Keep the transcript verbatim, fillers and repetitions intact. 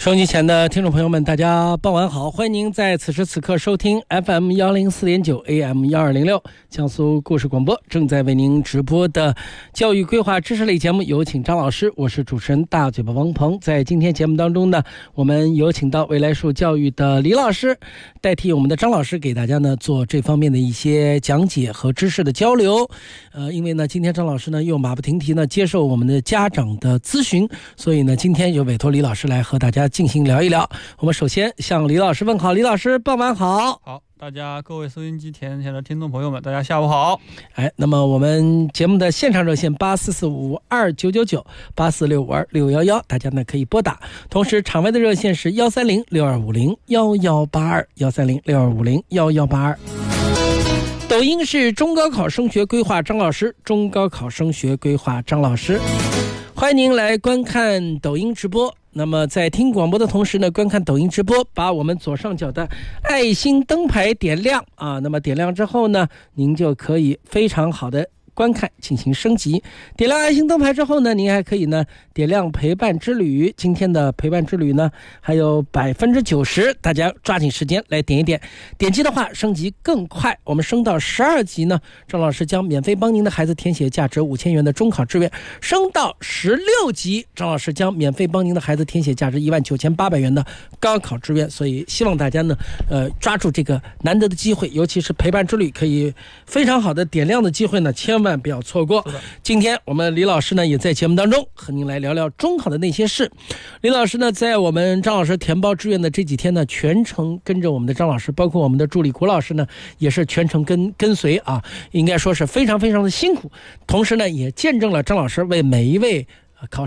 收音机前的听众朋友们，大家傍晚好，欢迎您在此时此刻收听 F M 一零四点九 A M 一二零六江苏故事广播，正在为您直播的教育规划知识类节目，有请张老师，我是主持人大嘴巴王鹏。在今天节目当中呢，我们有请到未来树教育的李老师，代替我们的张老师给大家呢做这方面的一些讲解和知识的交流。呃，因为呢，今天张老师呢又马不停蹄呢接受我们的家长的咨询，所以呢，今天就委托李老师来和大家进行聊一聊。我们首先向李老师问好，李老师傍晚好。 好，大家各位收音机前前的听众朋友们，大家下午好。 哎，那么我们节目的现场热线八四四五二九九九八四六五二六幺幺，大家呢可以拨打。同时，场外的热线是幺三零六二五零幺幺八二幺三零六二五零幺幺八二。抖音是中高考升学规划张老师，中高考升学规划张老师，欢迎您来观看抖音直播。那么在听广播的同时呢，观看抖音直播，把我们左上角的爱心灯牌点亮啊。那么点亮之后呢，您就可以非常好的观看进行升级。点亮爱心灯牌之后呢，您还可以呢点亮陪伴之旅。今天的陪伴之旅呢还有百分之九十，大家抓紧时间来点一点。点击的话升级更快，我们升到十二级呢，张老师将免费帮您的孩子填写价值五千元的中考志愿；升到十六级，张老师将免费帮您的孩子填写价值一万九千八百元的高考志愿。所以希望大家呢，呃，抓住这个难得的机会，尤其是陪伴之旅可以非常好的点亮的机会呢，千万万不要错过。今天我们李老师呢也在节目当中和您来聊聊中考的那些事。李老师呢在我们张老师填报志愿的这几天呢，全程跟着我们的张老师，包括我们的助理古老师呢也是全程跟跟随啊，应该说是非常非常的辛苦，同时呢也见证了张老师为每一位考